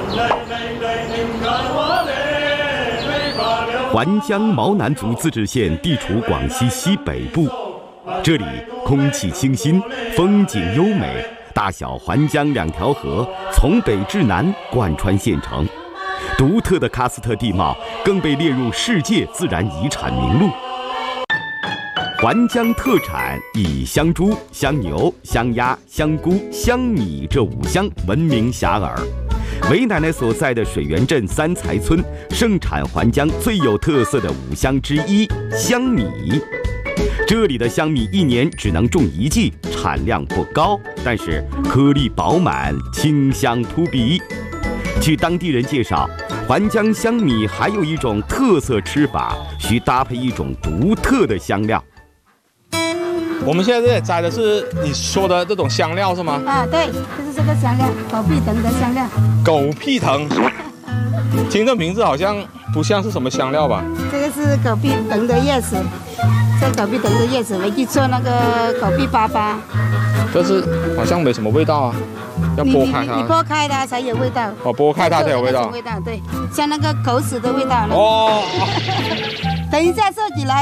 环江毛南族自治县地处广西西北部，这里空气清新，风景优美，大小环江2条河从北至南贯穿县城，独特的喀斯特地貌更被列入世界自然遗产名录。环江特产以香猪、香牛、香鸭、香菇、香米这5香闻名遐迩。韦奶奶所在的水源镇三才村盛产环江最有特色的5香之一香米。这里的香米1年只能种1季，产量不高，但是颗粒饱满，清香扑鼻。据当地人介绍，环江香米还有一种特色吃法，需搭配一种独特的香料。 我们现在这里摘的是你说的这种香料是吗？ 啊，对，就是这个香料，狗屁藤的香料。 狗屁藤，听这名字好像不像是什么香料吧？ 这个是狗屁藤的叶子，这狗屁藤的叶子我去做那个狗屁粑粑。 但是好像没什么味道啊，要剥开它。 你剥开它才有味道。 哦，剥开它才有味道。 味道对，像那个狗屎的味道。 哦。 等一下做起来。